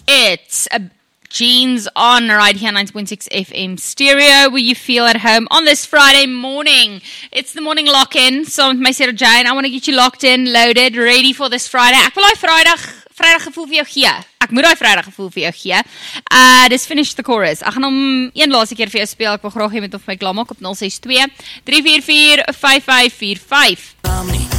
It's Jeans on right here, 90.6 FM stereo, where you feel at home on this Friday morning. It's the morning lock-in. So met my Sarah Jane, I want to get you locked in, loaded, ready for this Friday. Ek wil die Vrydag gevoel vir jou gee. Ek moet die Vrydag gevoel vir jou gee. Dis Finish the Chorus. Ek gaan hom een laaste keer vir jou speel. Ek wil graag hê met of my klaar maak op 062 344 5545.